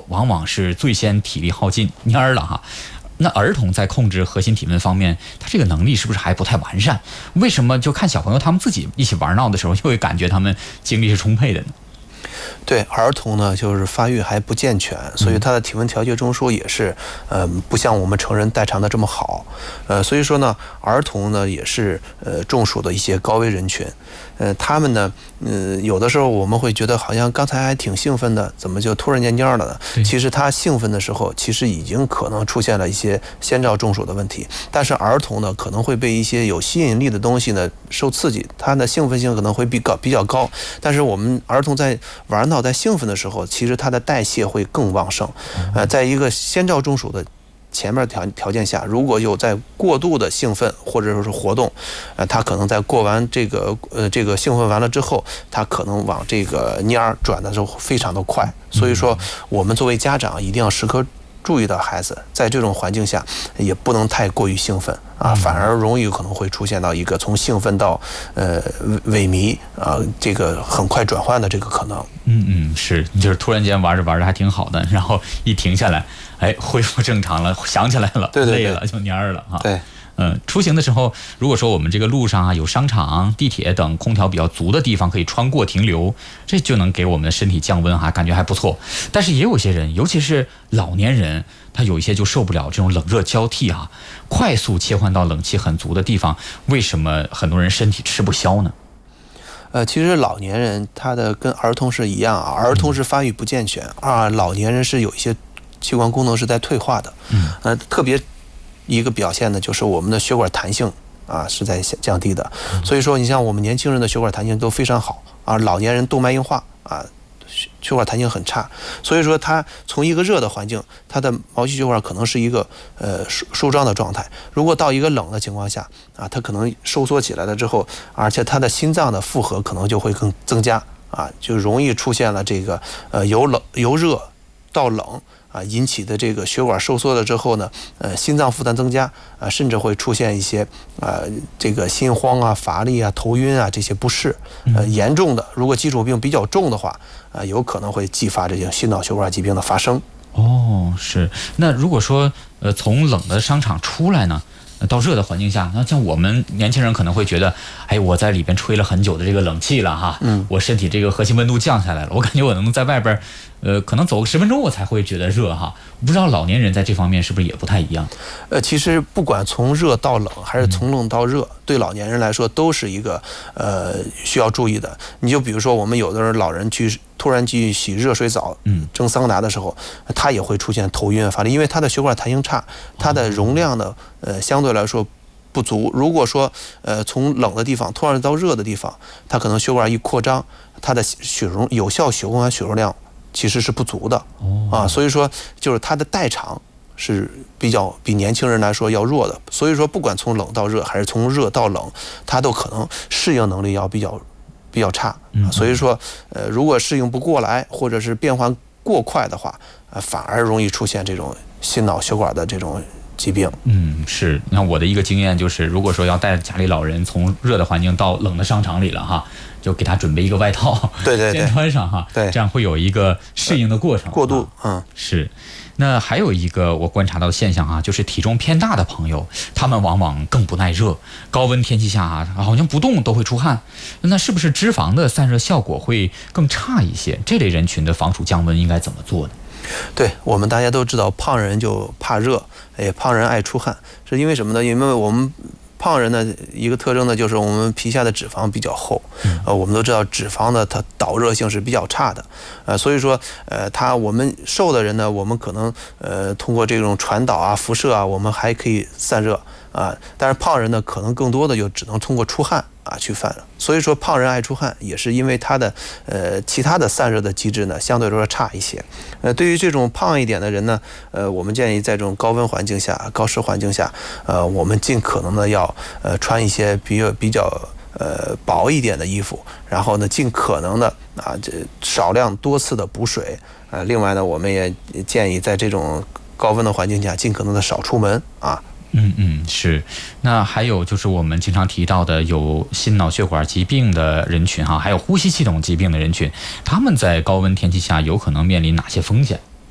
往往是最先体力耗尽蔫儿了哈。那儿童在控制核心体温方面，他这个能力是不是还不太完善？为什么就看小朋友他们自己一起玩闹的时候，就会感觉他们精力是充沛的呢？ 对，儿童呢就是发育还不健全，所以他的体温调节中枢也是不像我们成人代偿的这么好。所以说呢，儿童呢也是中暑的一些高危人群。他们呢有的时候我们会觉得好像刚才还挺兴奋的，怎么就突然间蔫了呢？其实他兴奋的时候，其实已经可能出现了一些先兆中暑的问题。但是儿童呢可能会被一些有吸引力的东西呢受刺激，他的兴奋性可能会比较高。但是我们儿童在玩闹在兴奋的时候，其实他的代谢会更旺盛。在一个先兆中暑的前面条件下，如果有在过度的兴奋或者说是活动，他可能在过完这个兴奋完了之后，他可能往这个蔫转的时候非常的快。所以说，我们作为家长一定要时刻注意到孩子在这种环境下也不能太过于兴奋啊，反而容易可能会出现到一个从兴奋到萎靡啊，这个很快转换的这个可能。 是，就是突然间玩着玩着还挺好的，然后一停下来，哎，恢复正常了，想起来了， 对累了就蔫了哈。 对。 出行的时候，如果说我们这个路上啊有商场、地铁等空调比较足的地方可以穿过停留，这就能给我们的身体降温哈，感觉还不错。但是也有些人，尤其是老年人，他有一些就受不了这种冷热交替啊，快速切换到冷气很足的地方，为什么很多人身体吃不消呢？ 其实老年人他的跟儿童是一样啊，儿童是发育不健全啊，老年人是有一些器官功能是在退化的。特别一个表现呢，就是我们的血管弹性啊是在降低的。所以说，你像我们年轻人的血管弹性都非常好啊，老年人动脉硬化啊，血管弹性很差。所以说，它从一个热的环境，它的毛细血管可能是一个舒张的状态。如果到一个冷的情况下啊，它可能收缩起来了之后，而且它的心脏的负荷可能就会更增加啊，就容易出现了这个由热到冷。引起的这个血管收缩了之后呢，心脏负担增加甚至会出现一些这个心慌啊、乏力啊、头晕啊这些不适。严重的，如果基础病比较重的话，有可能会继发这些心脑血管疾病的发生。 是。那如果说从冷的商场出来呢，到热的环境下，那像我们年轻人可能会觉得，哎，我在里边吹了很久的这个冷气了哈，我身体这个核心温度降下来了，我感觉我能在外边可能走个10分钟我才会觉得热哈。不知道老年人在这方面是不是也不太一样？ 其实不管从热到冷还是从冷到热，对老年人来说都是一个需要注意的。你就比如说我们有的人老人突然去洗热水澡，蒸桑拿的时候，他也会出现头晕乏力，因为他的血管弹性差，他的容量呢相对来说不足。如果说从冷的地方突然到热的地方，他可能血管一扩张，他的有效血红含血容量其实是不足的所以说就是它的代偿是比年轻人来说要弱的。所以说不管从冷到热还是从热到冷，它都可能适应能力要比较差。所以说如果适应不过来或者是变换过快的话，反而容易出现这种心脑血管的这种疾病。 是。那我的一个经验就是，如果说要带家里老人从热的环境到冷的商场里了哈，就给他准备一个外套， 对， 先穿上哈， 对， 这样会有一个适应的过程。 过渡， 是。那还有一个我观察到的现象啊，就是体重偏大的朋友，他们往往更不耐热，高温天气下啊，好像不动都会出汗。那是不是脂肪的散热效果会更差一些？这类人群的防暑降温应该怎么做呢？ 对，我们大家都知道，胖人就怕热，胖人爱出汗，是因为什么呢？因为我们胖人呢，一个特征呢，就是我们皮下的脂肪比较厚。我们都知道脂肪呢，它导热性是比较差的。所以说，我们瘦的人呢，我们可能通过这种传导啊、辐射啊，我们还可以散热啊。但是胖人呢，可能更多的就只能通过出汗去散热。所以说，胖人爱出汗，也是因为他的其他的散热的机制呢，相对来说差一些。对于这种胖一点的人呢，我们建议在这种高温环境下、高湿环境下，我们尽可能的要穿一些比较薄一点的衣服，然后呢，尽可能的少量多次的补水。另外呢，我们也建议在这种高温的环境下，尽可能的少出门啊。 是。那还有就是我们经常提到的有心脑血管疾病的人群哈，还有呼吸系统疾病的人群，他们在高温天气下有可能面临哪些风险？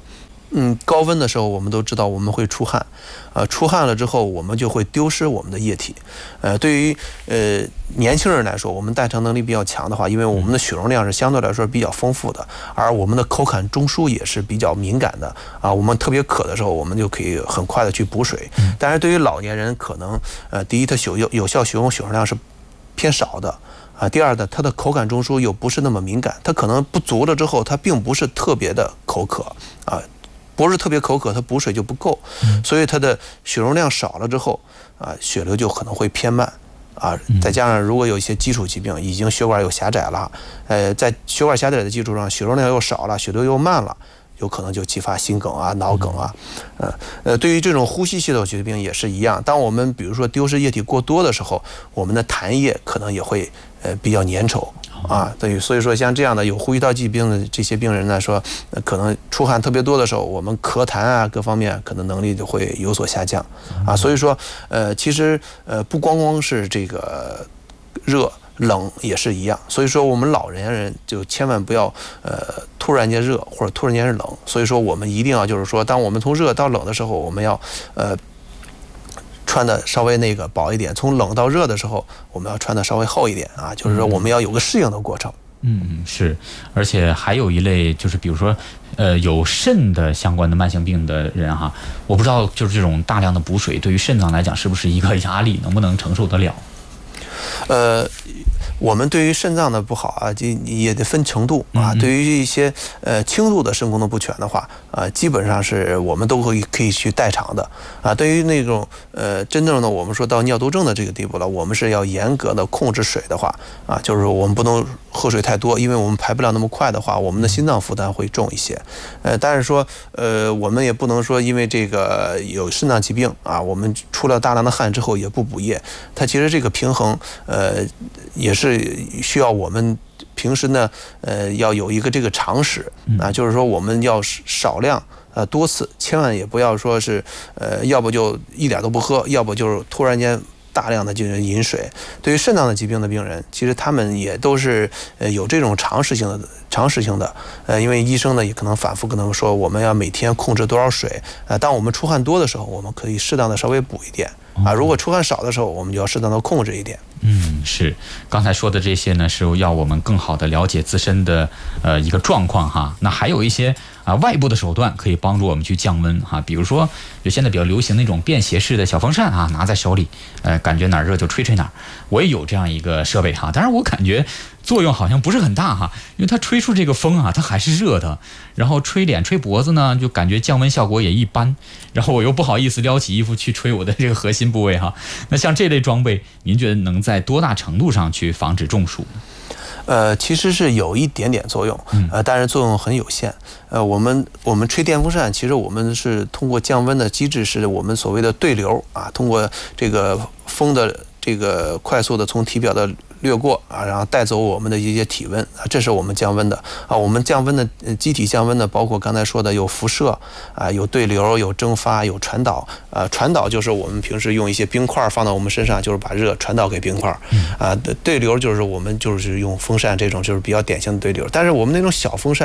高温的时候，我们都知道我们会出汗，出汗了之后，我们就会丢失我们的液体。对于年轻人来说，我们代偿能力比较强的话，因为我们的血容量是相对来说比较丰富的，而我们的口感中枢也是比较敏感的啊。我们特别渴的时候，我们就可以很快的去补水。但是对于老年人，可能第一，它有效血容量是偏少的。第二呢，它的口感中枢又不是那么敏感，它可能不足了之后，它并不是特别的口渴啊。不是特别口渴，它补水就不够，所以它的血容量少了之后，血流就可能会偏慢，再加上如果有一些基础疾病，已经血管有狭窄了，在血管狭窄的基础上，血容量又少了，血流又慢了，有可能就激发心梗啊、脑梗啊，对于这种呼吸系统疾病也是一样。当我们比如说丢失液体过多的时候，我们的痰液可能也会比较粘稠。对，所以说像这样的有呼吸道疾病的这些病人来说，可能出汗特别多的时候，我们咳痰啊各方面可能能力就会有所下降所以说其实不光是这个热冷也是一样，所以说我们老年人就千万不要突然间热或者突然间冷，所以说我们一定要就是说，当我们从热到冷的时候，我们要穿的稍微薄一点，从冷到热的时候，我们要穿的稍微厚一点就是说我们要有个适应的过程。 是，而且还有一类就是比如说有肾的相关的慢性病的人哈，我不知道就是这种大量的补水对于肾脏来讲是不是一个压力，能不能承受得了？ 我们对于肾脏的不好也得分程度对于一些轻度的肾功能不全的话基本上是我们都可以去代偿的对于那种真正的我们说到尿毒症的这个地步了，我们是要严格的控制水的话就是我们不能喝水太多，因为我们排不了那么快的话，我们的心脏负担会重一些。但是说我们也不能说因为这个有肾脏疾病我们出了大量的汗之后也不补液，它其实这个平衡也是需要我们平时呢要有一个这个常识就是说我们要少量多次，千万也不要说是要不就一点都不喝，要不就是突然间大量的进行饮水。对于肾脏的疾病的病人，其实他们也都是有这种常识性的因为医生呢也可能反复跟他们说，我们要每天控制多少水当我们出汗多的时候，我们可以适当的稍微补一点如果出汗少的时候，我们就要适当的控制一点。 是，刚才说的这些呢，是要我们更好的了解自身的一个状况哈。那还有一些外部的手段可以帮助我们去降温哈，比如说就现在比较流行那种便携式的小风扇拿在手里，感觉哪儿热就吹哪儿。我也有这样一个设备哈，但是我感觉作用好像不是很大哈，因为它吹出这个风它还是热的，然后吹脸吹脖子呢，就感觉降温效果也一般，然后我又不好意思撩起衣服去吹我的这个核心部位哈。那像这类装备，您觉得能在多大程度上去防止中暑呢？ 其实是有一点点作用，但是作用很有限。我们吹电风扇，其实我们是通过降温的机制，是我们所谓的对流通过这个风的这个快速的从体表的掠过然后带走我们的一些体温这是我们降温的我们降温的机体降温的包括刚才说的有辐射有对流，有蒸发，有传导传导就是我们平时用一些冰块放到我们身上，就是把热传导给冰块对流就是我们就是用风扇这种就是比较典型的对流，但是我们那种小风扇